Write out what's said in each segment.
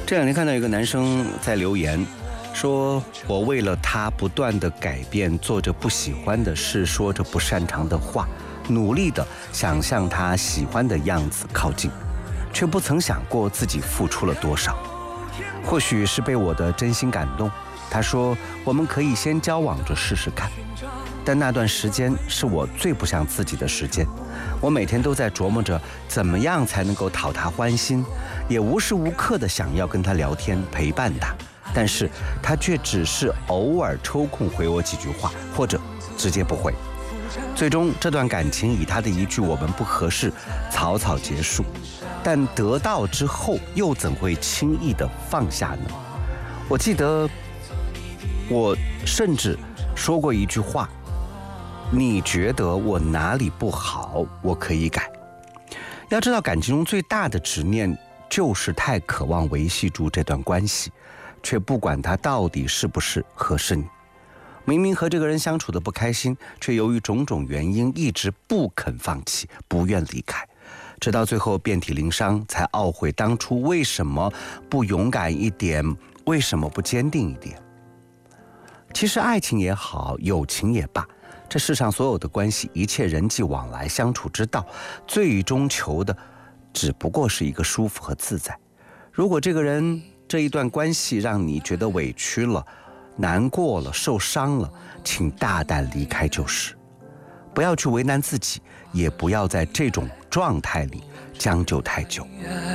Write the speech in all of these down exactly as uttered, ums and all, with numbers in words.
这两天看到一个男生在留言，说我为了他不断的改变，做着不喜欢的事，说着不擅长的话，努力的想向他喜欢的样子靠近，却不曾想过自己付出了多少。或许是被我的真心感动，他说我们可以先交往着试试看。但那段时间是我最不像自己的时间，我每天都在琢磨着怎么样才能够讨他欢心，也无时无刻的想要跟他聊天陪伴他，但是他却只是偶尔抽空回我几句话，或者直接不回。最终这段感情以他的一句我们不合适草草结束，但得到之后又怎会轻易的放下呢？我记得我甚至说过一句话，你觉得我哪里不好，我可以改。要知道感情中最大的执念就是太渴望维系住这段关系，却不管他到底是不是合适你。明明和这个人相处的不开心，却由于种种原因一直不肯放弃，不愿离开，直到最后遍体鳞伤，才懊悔当初为什么不勇敢一点，为什么不坚定一点。其实爱情也好，友情也罢，这世上所有的关系，一切人际往来相处之道，最终求的只不过是一个舒服和自在。如果这个人这一段关系让你觉得委屈了，难过了，受伤了，请大胆离开就是，不要去为难自己，也不要在这种状态里将就太久。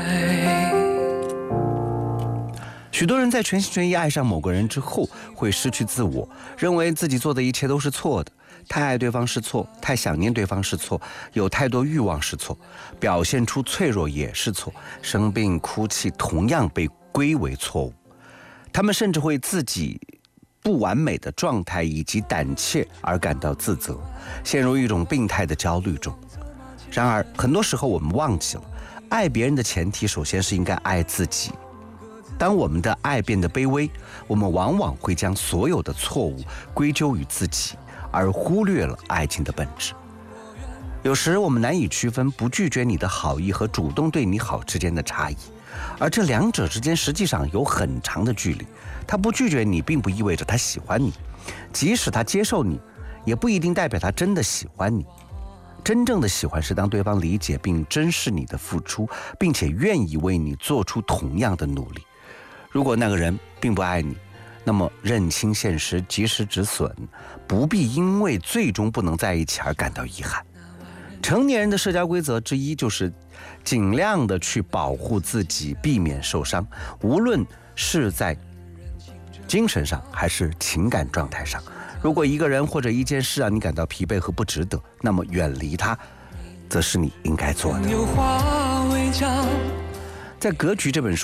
许多人在全心全意爱上某个人之后，会失去自我，认为自己做的一切都是错的，太爱对方是错，太想念对方是错，有太多欲望是错，表现出脆弱也是错，生病哭泣同样被归为错误。他们甚至会自己不完美的状态以及胆怯而感到自责，陷入一种病态的焦虑中。然而很多时候我们忘记了，爱别人的前提首先是应该爱自己。当我们的爱变得卑微，我们往往会将所有的错误归咎于自己，而忽略了爱情的本质。有时我们难以区分不拒绝你的好意和主动对你好之间的差异，而这两者之间实际上有很长的距离。他不拒绝你并不意味着他喜欢你，即使他接受你，也不一定代表他真的喜欢你。真正的喜欢是当对方理解并珍视你的付出，并且愿意为你做出同样的努力。如果那个人并不爱你，那么认清现实，及时止损，不必因为最终不能在一起而感到遗憾。成年人的社交规则之一就是尽量的去保护自己，避免受伤，无论是在精神上还是情感状态上。如果一个人或者一件事让你感到疲惫和不值得，那么远离他则是你应该做的。在《格局》这本书